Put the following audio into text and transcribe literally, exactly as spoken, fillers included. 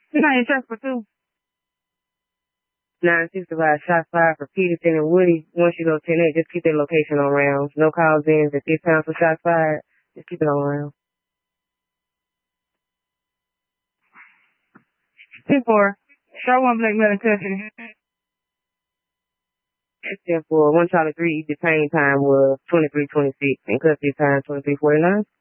You know, it's just for two. nine sixty-five, shots fired for Peterson and Woody. Once you go ten eight, just keep their location on rounds. No calls in. At this time for shots fired, just keep it on rounds. ten four. Show one black male in custody. ten four. One Charlie three. Detained time was twenty-three twenty-six. And custody time twenty-three forty-nine.